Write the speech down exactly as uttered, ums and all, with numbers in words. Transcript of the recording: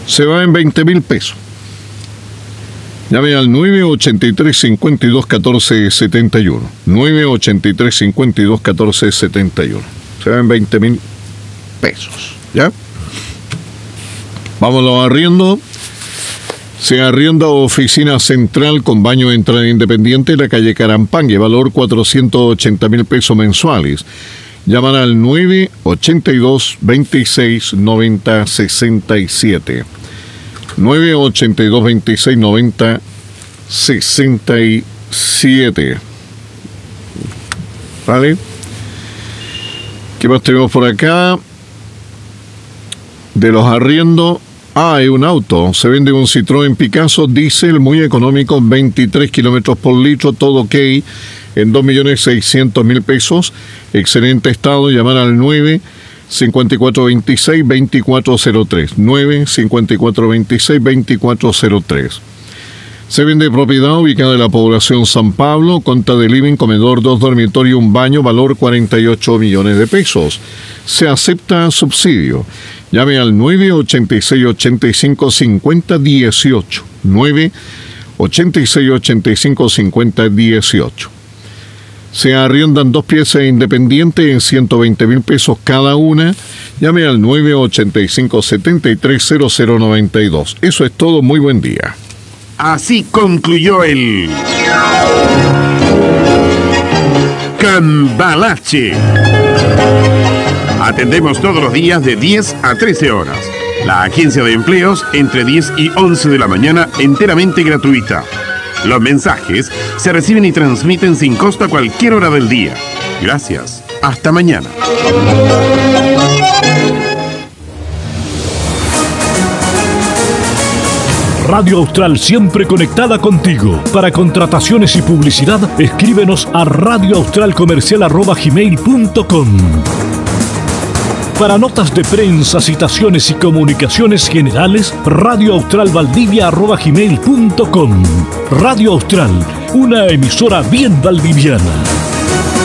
se va en veinte mil pesos. Llame al nueve ochenta y tres, cincuenta y dos, catorce, setenta y uno. nueve ochenta y tres, cincuenta y dos, catorce, setenta y uno. Se va en veinte mil pesos. ¿Ya? Vámonos arriendo. Se arrienda oficina central con baño de entrada independiente en la calle Carampangue, valor cuatrocientos ochenta mil pesos mensuales. Llaman al nueve ochenta y dos, veintiséis, noventa, sesenta y siete. nueve ochenta y dos, veintiséis, noventa, sesenta y siete. ¿Vale? ¿Qué más tenemos por acá? De los arriendos. Ah, hay un auto. Se vende un Citroën Picasso diésel muy económico, veintitrés kilómetros por litro, todo ok, en dos millones seiscientos mil pesos. Excelente estado. Llamar al nueve cincuenta y cuatro veintiséis, veinticuatro cero tres. nueve cincuenta y cuatro veintiséis, veinticuatro cero tres. Se vende propiedad ubicada en la población San Pablo, conta de living, comedor, dos dormitorios, un baño, valor cuarenta y ocho millones de pesos. Se acepta subsidio. Llame al nueve ochenta y seis, ochenta y cinco, cincuenta, dieciocho. nueve ochenta y seis, ochenta y cinco, cincuenta, dieciocho. Se arriendan dos piezas independientes en ciento veinte mil pesos cada una. Llame al nueve ochenta y cinco, setenta y tres, cero cero noventa y dos. Eso es todo. Muy buen día. Así concluyó el Cambalache. Atendemos todos los días de diez a trece horas. La agencia de empleos entre diez y once de la mañana, enteramente gratuita. Los mensajes se reciben y transmiten sin costo a cualquier hora del día. Gracias. Hasta mañana. Radio Austral, siempre conectada contigo. Para contrataciones y publicidad, escríbenos a radioaustralcomercial arroba gmail punto com. Para notas de prensa, citaciones y comunicaciones generales, radioaustralvaldivia arroba gmail punto com. Radio Austral, una emisora bien valdiviana.